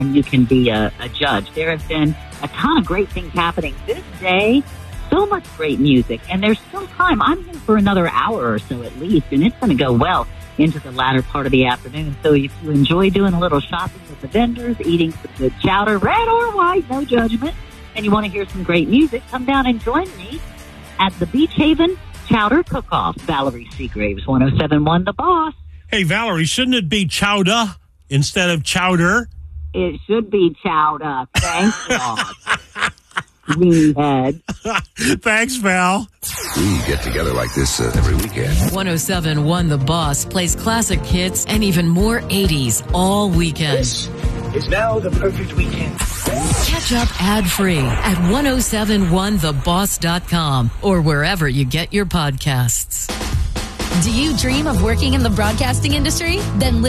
and you can be a judge. There have been a ton of great things happening this day. So much great music, and there's still time. I'm here for another hour or so at least, and it's going to go well into the latter part of the afternoon. So if you enjoy doing a little shopping with the vendors, eating some good chowder, red or white, no judgment, and you want to hear some great music, come down and join me at the Beach Haven Chowder Cook-Off. Valerie Seagraves, 107.1 The Boss. Hey, Valerie, shouldn't it be chowder instead of chowder? It should be chowder. Thanks, God. Head. Thanks, Val. We get together like this every weekend. 107.1 The Boss plays classic hits and even more 80s all weekend. This is now the perfect weekend. Catch up ad-free at 1071theboss.com or wherever you get your podcasts. Do you dream of working in the broadcasting industry? Then